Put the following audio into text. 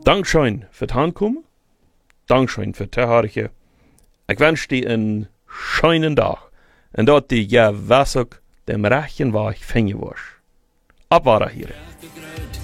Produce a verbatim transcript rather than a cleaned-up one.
Dankschön für het aankomen. Dankschön für het tegenhouden. Ik wens je een schönen dag. En dat die ja was ook dem rechten waar ik vinden was. Abwara hier.